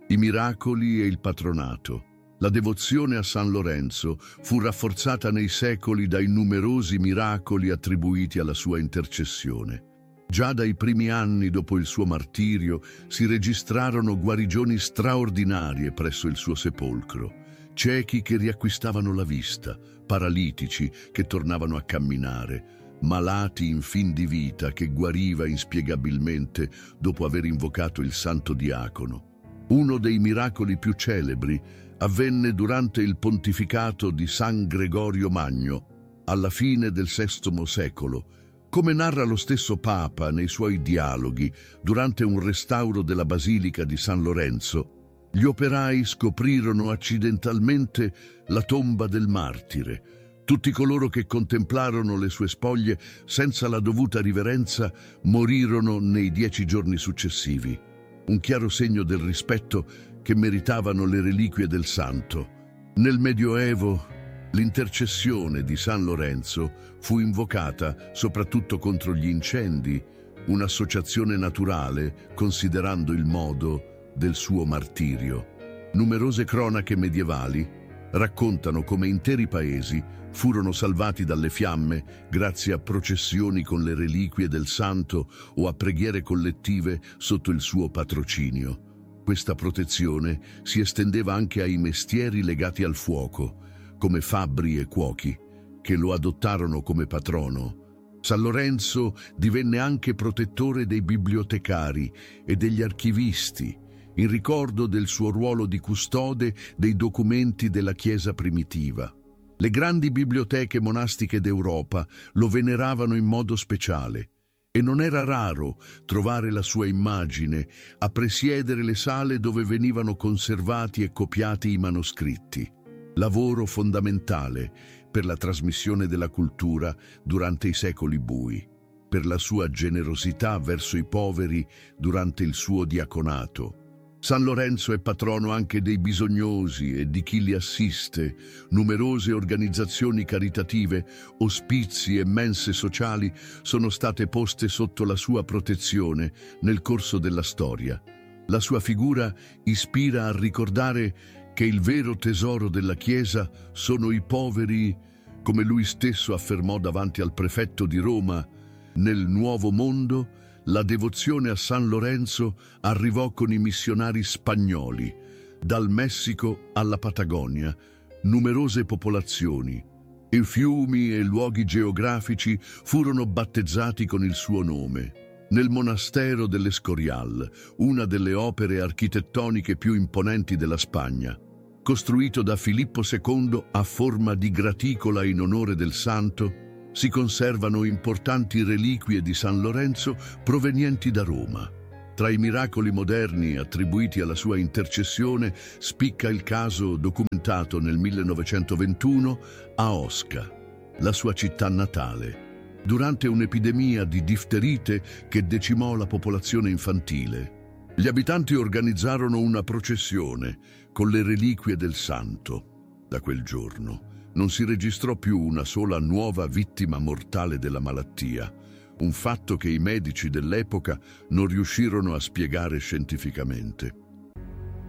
I miracoli e il patronato. La devozione a San Lorenzo fu rafforzata nei secoli dai numerosi miracoli attribuiti alla sua intercessione. Già dai primi anni dopo il suo martirio si registrarono guarigioni straordinarie presso il suo sepolcro, ciechi che riacquistavano la vista, paralitici che tornavano a camminare, malati in fin di vita che guariva inspiegabilmente dopo aver invocato il santo diacono. Uno dei miracoli più celebri avvenne durante il pontificato di San Gregorio Magno, alla fine del VI secolo. Come narra lo stesso Papa nei suoi dialoghi, durante un restauro della Basilica di San Lorenzo, gli operai scoprirono accidentalmente la tomba del martire. Tutti coloro che contemplarono le sue spoglie senza la dovuta riverenza morirono nei 10 giorni successivi. Un chiaro segno del rispetto che meritavano le reliquie del santo. Nel Medioevo, l'intercessione di San Lorenzo fu invocata soprattutto contro gli incendi, un'associazione naturale considerando il modo del suo martirio. Numerose cronache medievali raccontano come interi paesi furono salvati dalle fiamme grazie a processioni con le reliquie del santo o a preghiere collettive sotto il suo patrocinio. Questa protezione si estendeva anche ai mestieri legati al fuoco, come fabbri e cuochi, che lo adottarono come patrono. San Lorenzo divenne anche protettore dei bibliotecari e degli archivisti, in ricordo del suo ruolo di custode dei documenti della Chiesa primitiva. Le grandi biblioteche monastiche d'Europa lo veneravano in modo speciale e non era raro trovare la sua immagine a presiedere le sale dove venivano conservati e copiati i manoscritti. Lavoro fondamentale per la trasmissione della cultura durante i secoli bui, per la sua generosità verso i poveri durante il suo diaconato. San Lorenzo è patrono anche dei bisognosi e di chi li assiste. Numerose organizzazioni caritative, ospizi e mense sociali sono state poste sotto la sua protezione nel corso della storia. La sua figura ispira a ricordare che il vero tesoro della Chiesa sono i poveri, come lui stesso affermò davanti al prefetto di Roma. Nel Nuovo Mondo, la devozione a San Lorenzo arrivò con i missionari spagnoli, dal Messico alla Patagonia, numerose popolazioni. I fiumi e luoghi geografici furono battezzati con il suo nome. Nel monastero dell'Escorial, una delle opere architettoniche più imponenti della Spagna, costruito da Filippo II a forma di graticola in onore del santo, si conservano importanti reliquie di San Lorenzo provenienti da Roma. Tra i miracoli moderni attribuiti alla sua intercessione spicca il caso documentato nel 1921 a Osca, la sua città natale, durante un'epidemia di difterite che decimò la popolazione infantile. Gli abitanti organizzarono una processione con le reliquie del santo. Da quel giorno non si registrò più una sola nuova vittima mortale della malattia, un fatto che i medici dell'epoca non riuscirono a spiegare scientificamente.